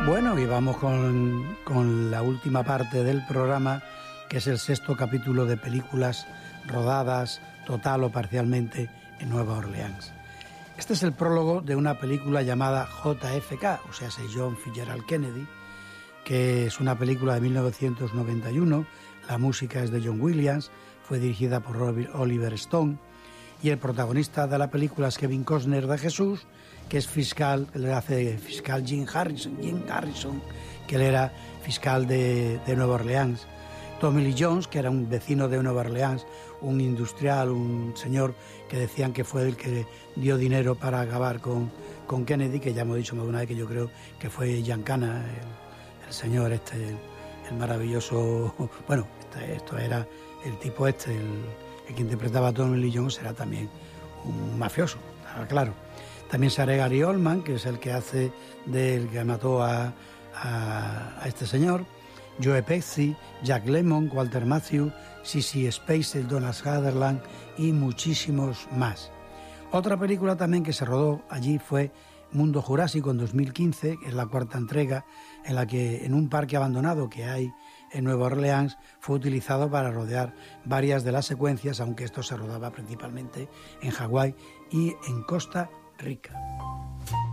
Bueno, y vamos con la última parte del programa, que es el 6º capítulo de películas rodadas total o parcialmente en Nueva Orleans. Este es el prólogo de una película llamada JFK, o sea, John Fitzgerald Kennedy, que es una película de 1991, la música es de John Williams, fue dirigida por Oliver Stone, y el protagonista de la película es Kevin Costner de Jesús, que es fiscal, que le hace fiscal Jim Harrison, que él era fiscal de Nueva Orleans. Tommy Lee Jones, que era un vecino de Nueva Orleans, un industrial, un señor que decían que fue el que dio dinero para acabar con Kennedy, que ya hemos dicho más de una vez que yo creo que fue Giancana, el señor este, el maravilloso, bueno, esto era el tipo este, el que interpretaba a Tommy Lee Jones, era también un mafioso, estaba claro. También sale Gary Oldman, que es el que hace del que mató a este señor. Joe Pesci, Jack Lemmon, Walter Matthau, Sissy Spacek, Donald Sutherland y muchísimos más. Otra película también que se rodó allí fue Mundo Jurásico en 2015, que es la 4ª entrega, en la que en un parque abandonado que hay en Nueva Orleans fue utilizado para rodear varias de las secuencias, aunque esto se rodaba principalmente en Hawái y en Costa Rica.